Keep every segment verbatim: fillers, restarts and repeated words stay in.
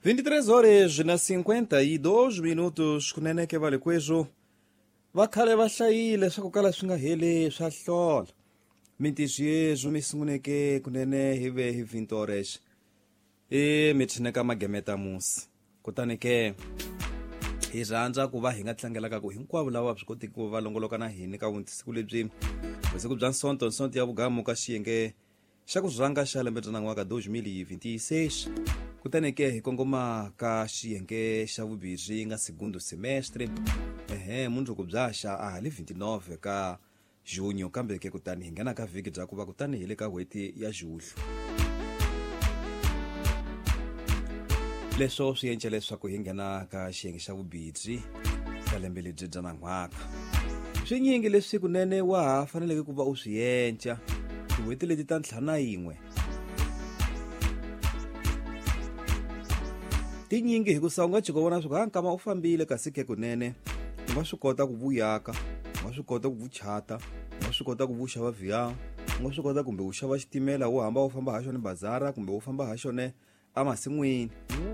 vinte e três horas na cinquenta e dois minutos kunene ke vale kwezo vakhale va hlayile swa ku kala swi nga heli swa hlola mintijezo misunguneke kunene hive hi vintores e mithineka magemeta musi kutani ke hi rhandza ku va hi nga tlangelaka ku hinkwavo lava swi koti ku va longoloka na hini ka vuntisiku lebyi vusiku bya nsonto nsonto ya vugamu ka xiyenge xa ku rhanga xa lembe bya nan'waka dois mil e vinte e seis kutani ke hi kongoma ka xiyenge xa vubirhi nga segundo semestre ehe mundzuku bya xa a hali vinte e nove ka junho kambe ke kutani hi nghena ka vhiki bya ku va kutani hi le ka n'hweti ya Julho. Leswo swi endla leswaku hi nghena ka xiyenge xa vubirhi ka lembe lebyi bya nan'waka swinyingi leswi kunene wa ha faneleke ku va u swi endla tin'hweti leti ta ntlhanu na yin'we tinyingi hi ku sa u nga chika vona swi ka nkama u fambile kasi ke kunene u nga swi kota ku vuyaka u nga swi kota ku vuchata u nga swi kota ku vuxava vhiya u nga swi kota kumbe u xava xitimela u hamba u famba ha xone bazara kumbe u famba ha xone emasin'wini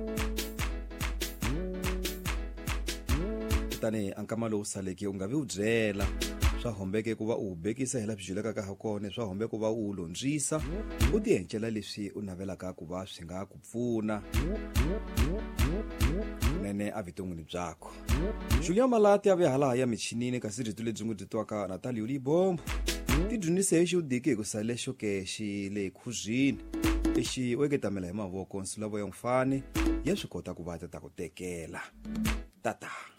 kutani ankama lowu saleke u nga vi u byela swa hombeke ku va u bekisa hela byileka ka ha kone swa hombe ku va u londzisa u ti encela leswi u navelaka ku va swi nga ku pfuna nene a viton'wini byakho Julia Malati ya vehala ya michinini kasi rito lebyi n'wi byitwaka Natali Ulibombo ti dyondzise hi xiudiki hi ku sale xo ke xi le khuzini lexi weketamela hi mavoko nsulavo ya mfani ya swi kota ku va ta ta ku tekela tata